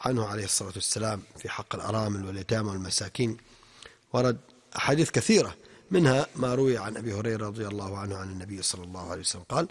عنه عليه الصلاة والسلام في حق الأرامل واليتامى والمساكين ورد أحاديث كثيرة، منها ما روي عن أبي هريرة رضي الله عنه عن النبي صلى الله عليه وسلم قال: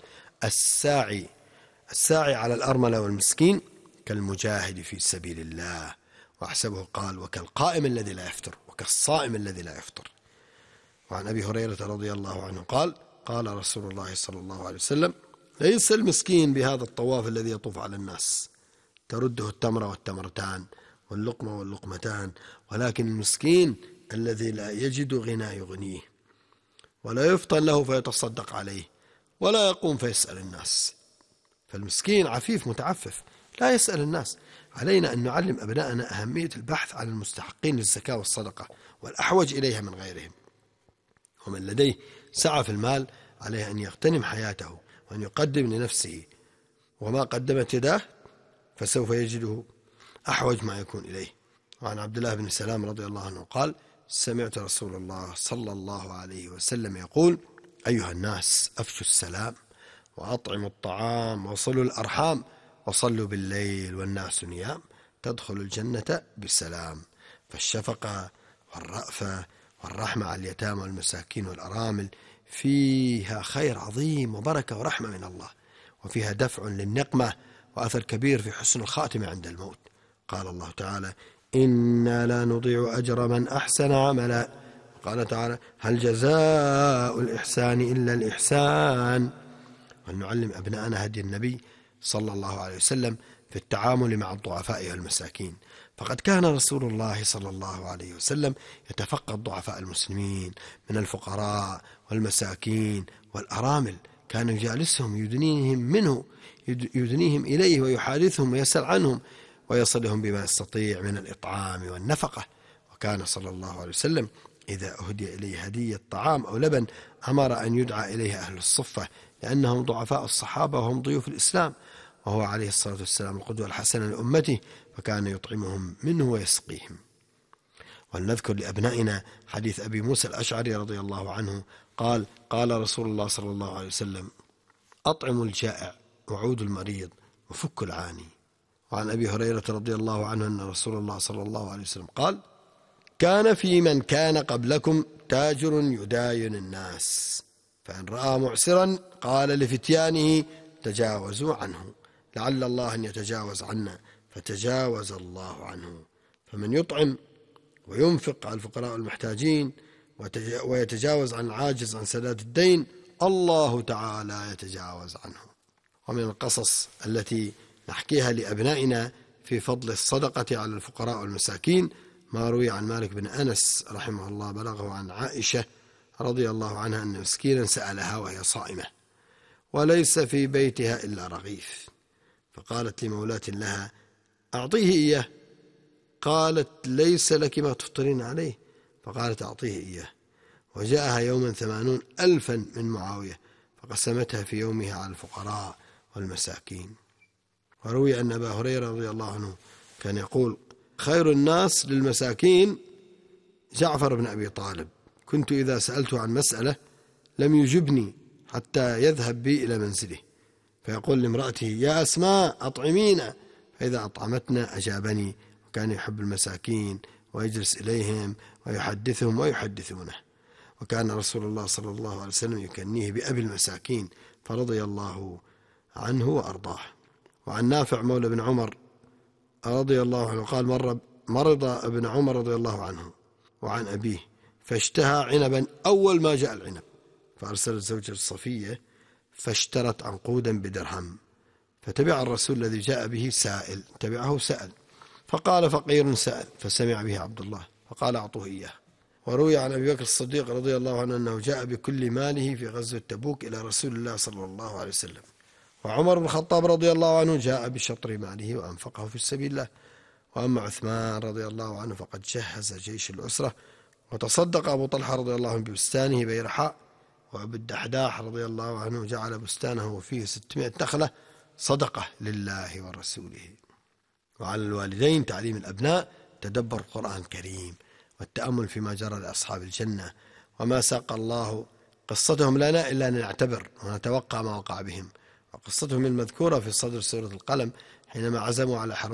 الساعي على الأرملة والمسكين كالمجاهد في سبيل الله. وأحسبه قال: وكالقائم الذي لا يفطر وكالصائم الذي لا يفطر. وعن أبي هريرة رضي الله عنه قال: قال رسول الله صلى الله عليه وسلم: ليس المسكين بهذا الطواف الذي يطوف على الناس ترده التمرة والتمرتان واللقمة واللقمتان، ولكن المسكين الذي لا يجد غنى يغنيه ولا يفطن له فيتصدق عليه ولا يقوم فيسأل الناس. فالمسكين عفيف متعفف لا يسأل الناس. علينا أن نعلم أبناءنا أهمية البحث عن المستحقين للزكاة والصدقة والأحوج إليها من غيرهم. ومن لديه سعة في المال عليه أن يغتنم حياته وأن يقدم لنفسه، وما قدمت يداه فسوف يجده أحوج ما يكون إليه. وعن عبد الله بن سلام رضي الله عنه قال: سمعت رسول الله صلى الله عليه وسلم يقول: أيها الناس أفشوا السلام وأطعموا الطعام وصلوا الأرحام وصلوا بالليل والناس نيام تدخل الجنة بسلام. فالشفقة والرأفة والرحمة على اليتامى والمساكين والأرامل فيها خير عظيم وبركة ورحمة من الله، وفيها دفع للنقمة وأثر كبير في حسن الخاتمة عند الموت. قال الله تعالى: إنا لا نضيع أجر من أحسن عملا. قال تعالى: هل جزاء الإحسان إلا الإحسان. ونعلم أبناءنا هدي النبي صلى الله عليه وسلم في التعامل مع الضعفاء والمساكين، فقد كان رسول الله صلى الله عليه وسلم يتفقد ضعفاء المسلمين من الفقراء والمساكين والأرامل، كان يجالسهم يدنيهم إليه ويحادثهم ويسأل عنهم ويصلهم بما يستطيع من الإطعام والنفقة. وكان صلى الله عليه وسلم إذا أهدي إليه هدية طعام أو لبن أمر أن يدعى إليه أهل الصفة، لأنهم ضعفاء الصحابة وهم ضيوف الإسلام، وهو عليه الصلاة والسلام القدوة الحسنة لأمته، فكان يطعمهم منه ويسقيهم. ولنذكر لأبنائنا حديث أبي موسى الأشعري رضي الله عنه قال: قال رسول الله صلى الله عليه وسلم: أطعموا الجائع وعودوا المريض وفكوا العاني. وعن أبي هريرة رضي الله عنه أن رسول الله صلى الله عليه وسلم قال: كان في من كان قبلكم تاجر يداين الناس، فإن رأى معسرا قال لفتيانه: تجاوزوا عنه لعل الله أن يتجاوز عنا، فتجاوز الله عنه. فمن يطعم وينفق على الفقراء والمحتاجين ويتجاوز عن العاجز عن سداد الدين، الله تعالى يتجاوز عنه. ومن القصص التي نحكيها لأبنائنا في فضل الصدقة على الفقراء والمساكين ما روي عن مالك بن أنس رحمه الله بلغه عن عائشة رضي الله عنها أن مسكينا سألها وهي صائمة وليس في بيتها إلا رغيف، فقالت لمولاة لها: أعطيه إياه. قالت: ليس لك ما تفطرين عليه. فقالت: أعطيه إياه. وجاءها يوما 80,000 من معاوية فقسمتها في يومها على الفقراء والمساكين. وروي أن أبا هريرة رضي الله عنه كان يقول: خير الناس للمساكين جعفر بن أبي طالب، كنت إذا سألته عن مسألة لم يجبني حتى يذهب بي إلى منزله فيقول لامرأته: يا أسماء أطعمينا، فإذا أطعمتنا أجابني، وكان يحب المساكين ويجلس إليهم ويحدثهم ويحدثونه. وكان رسول الله صلى الله عليه وسلم يكنيه بأبي المساكين فرضي الله عنه وأرضاه. وعن نافع مولى بن عمر رضي الله عنه قال: مرض ابن عمر رضي الله عنه وعن أبيه فاشتهى عنبا أول ما جاء العنب، فأرسلت زوجة الصفية فاشترت عنقودا بدرهم، فتبع الرسول الذي جاء به سائل، تبعه سأل فقال: فقير سأل، فسمع به عبد الله فقال: أعطوه إياه. وروي عن أبي بكر الصديق رضي الله عنه أنه جاء بكل ماله في غزوة تبوك إلى رسول الله صلى الله عليه وسلم. وعمر بن الخطاب رضي الله عنه جاء بشطر ماله وأنفقه في سبيل الله. وأما عثمان رضي الله عنه فقد جهز جيش الأسرة، وتصدق أبو طلحة رضي الله عنه ببستانه بيرحاء. وأبو الدحداح رضي الله عنه جعل بستانه فيه 600 نخلة صدقة لله ورسوله. وعلى الوالدين تعليم الأبناء تدبر القرآن الكريم والتأمل فيما جرى لأصحاب الجنة، وما ساق الله قصتهم لنا إلا أن نعتبر ونتوقع ما وقع بهم. وقصتهم المذكورة في صدر سورة القلم حينما عزموا على حرم